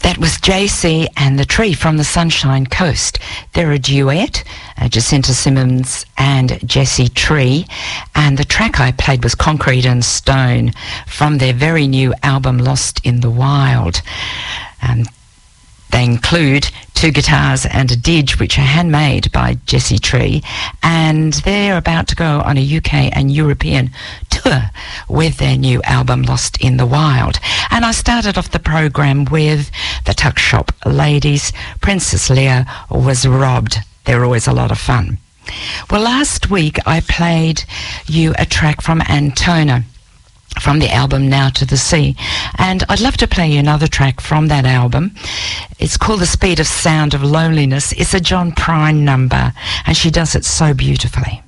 That was JC and the Tree from the Sunshine Coast. They're a duet, Jacinta Simmons and Jessie Tree, and the track I played was Concrete and Stone from their very new album Lost in the Wild. They include 2 guitars and a didge, which are handmade by Jessie Tree, and they're about to go on a UK and European tour with their new album Lost in the Wild. And I started off the program with the Tuck Shop Ladies. Princess Leia Was Robbed. They're always a lot of fun. Well, last week I played you a track from Antona, from the album Now to the Sea, and I'd love to play you another track from that album. It's called The Speed of Sound of Loneliness. It's a John Prine number, and she does it so beautifully.